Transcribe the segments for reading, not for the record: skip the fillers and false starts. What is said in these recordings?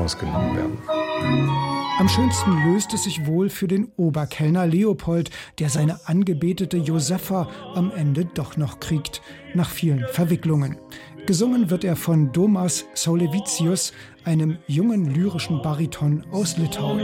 rausgenommen werden. Am schönsten löst es sich wohl für den Oberkellner Leopold, der seine angebetete Josepha am Ende doch noch kriegt, nach vielen Verwicklungen. Gesungen wird er von Domas Saulevicius, einem jungen lyrischen Bariton aus Litauen.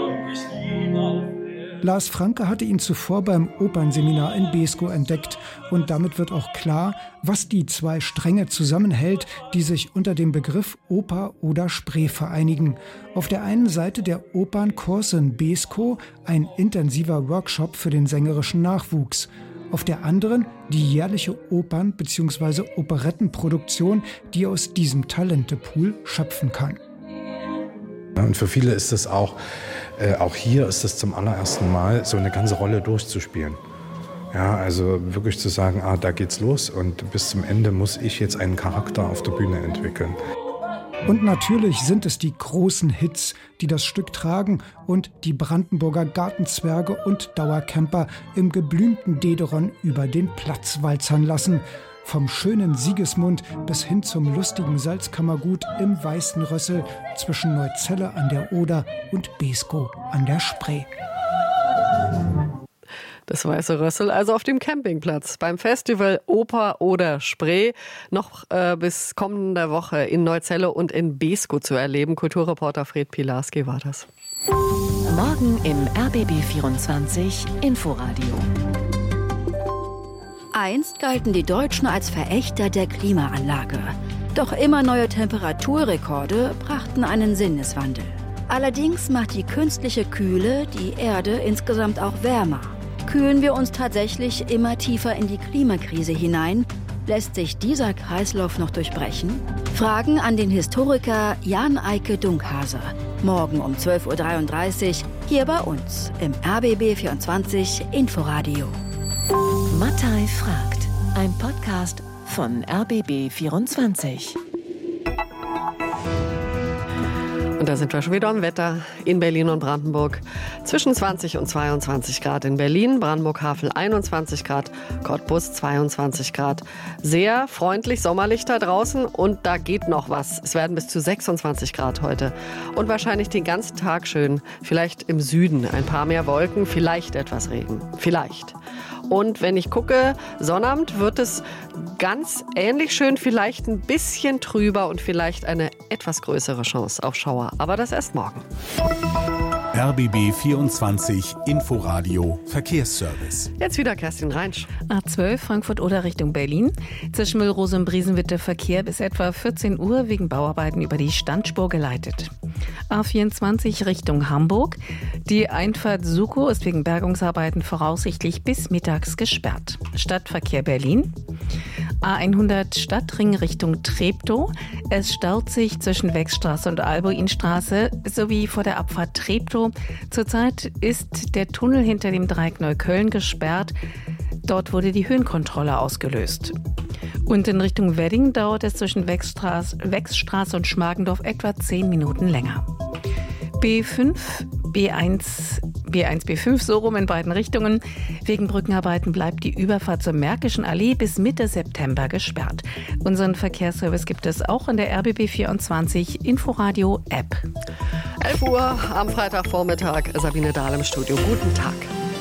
Lars Franke hatte ihn zuvor beim Opernseminar in Beeskow entdeckt. Und damit wird auch klar, was die zwei Stränge zusammenhält, die sich unter dem Begriff Oper oder Spree vereinigen. Auf der einen Seite der Opernkurs in Beeskow, ein intensiver Workshop für den sängerischen Nachwuchs. Auf der anderen die jährliche Opern- bzw. Operettenproduktion, die aus diesem Talentepool schöpfen kann. Und für viele ist es auch hier ist es zum allerersten Mal, so eine ganze Rolle durchzuspielen. Ja, also wirklich zu sagen, da geht's los und bis zum Ende muss ich jetzt einen Charakter auf der Bühne entwickeln. Und natürlich sind es die großen Hits, die das Stück tragen und die Brandenburger Gartenzwerge und Dauercamper im geblümten Dederon über den Platz walzern lassen. Vom schönen Sigismund bis hin zum lustigen Salzkammergut im Weißen Rössel zwischen Neuzelle an der Oder und Beeskow an der Spree. Das Weiße Rössel, also auf dem Campingplatz beim Festival Oper oder Spree, noch bis kommende Woche in Neuzelle und in Beeskow zu erleben. Kulturreporter Fred Pilarski war das. Morgen im RBB 24 Inforadio. Einst galten die Deutschen als Verächter der Klimaanlage. Doch immer neue Temperaturrekorde brachten einen Sinneswandel. Allerdings macht die künstliche Kühle die Erde insgesamt auch wärmer. Kühlen wir uns tatsächlich immer tiefer in die Klimakrise hinein? Lässt sich dieser Kreislauf noch durchbrechen? Fragen an den Historiker Jan-Eike Dunkhase. Morgen um 12.33 Uhr hier bei uns im RBB 24 Inforadio. Mattei fragt. Ein Podcast von RBB 24. Und da sind wir schon wieder am Wetter in Berlin und Brandenburg. Zwischen 20 und 22 Grad in Berlin, Brandenburg-Havel 21 Grad, Cottbus 22 Grad. Sehr freundlich, sommerlich da draußen und da geht noch was. Es werden bis zu 26 Grad heute. Und wahrscheinlich den ganzen Tag schön. Vielleicht im Süden ein paar mehr Wolken, vielleicht etwas Regen. Vielleicht. Und wenn ich gucke, Sonnabend wird es ganz ähnlich schön, vielleicht ein bisschen trüber und vielleicht eine etwas größere Chance auf Schauer. Aber das erst morgen. RBB 24 Inforadio Verkehrsservice. Jetzt wieder Kerstin Reinsch. A12 Frankfurt-Oder Richtung Berlin. Zwischen Müllrose und Briesenwitte Verkehr bis etwa 14 Uhr wegen Bauarbeiten über die Standspur geleitet. A24 Richtung Hamburg. Die Einfahrt Sukow ist wegen Bergungsarbeiten voraussichtlich bis mittags gesperrt. Stadtverkehr Berlin. A100 Stadtring Richtung Treptow. Es staut sich zwischen Wechstraße und Albuinstraße sowie vor der Abfahrt Treptow. Zurzeit ist der Tunnel hinter dem Dreieck Neukölln gesperrt. Dort wurde die Höhenkontrolle ausgelöst. Und in Richtung Wedding dauert es zwischen Wechstraße und Schmargendorf etwa 10 Minuten länger. B5, B1, B5 so rum in beiden Richtungen. Wegen Brückenarbeiten bleibt die Überfahrt zur Märkischen Allee bis Mitte September gesperrt. Unseren Verkehrsservice gibt es auch in der RBB 24 Inforadio App. 11 Uhr am Freitagvormittag. Sabine Dahl im Studio. Guten Tag.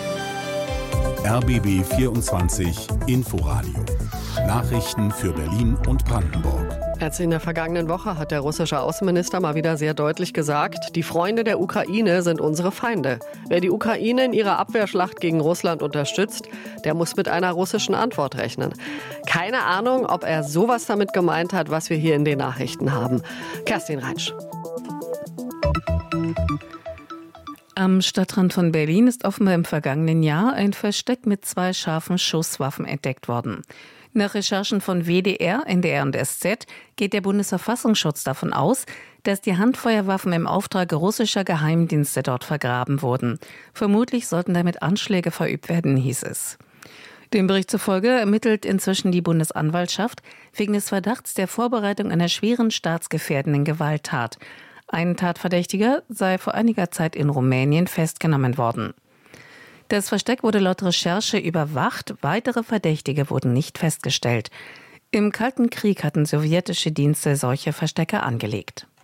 RBB 24 Inforadio. Nachrichten für Berlin und Brandenburg. Jetzt in der vergangenen Woche hat der russische Außenminister mal wieder sehr deutlich gesagt, die Freunde der Ukraine sind unsere Feinde. Wer die Ukraine in ihrer Abwehrschlacht gegen Russland unterstützt, der muss mit einer russischen Antwort rechnen. Keine Ahnung, ob er sowas damit gemeint hat, was wir hier in den Nachrichten haben. Kerstin Reinsch. Am Stadtrand von Berlin ist offenbar im vergangenen Jahr ein Versteck mit 2 scharfen Schusswaffen entdeckt worden. Nach Recherchen von WDR, NDR und SZ geht der Bundesverfassungsschutz davon aus, dass die Handfeuerwaffen im Auftrag russischer Geheimdienste dort vergraben wurden. Vermutlich sollten damit Anschläge verübt werden, hieß es. Dem Bericht zufolge ermittelt inzwischen die Bundesanwaltschaft wegen des Verdachts der Vorbereitung einer schweren staatsgefährdenden Gewalttat. Ein Tatverdächtiger sei vor einiger Zeit in Rumänien festgenommen worden. Das Versteck wurde laut Recherche überwacht, weitere Verdächtige wurden nicht festgestellt. Im Kalten Krieg hatten sowjetische Dienste solche Verstecke angelegt.